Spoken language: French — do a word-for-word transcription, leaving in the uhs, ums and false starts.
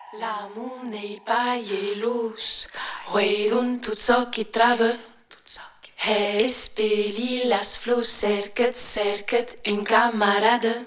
L'amunt ei paielos, hoidun tot soki trabe. He espeli las flors, cerca't, cerca't un camarade.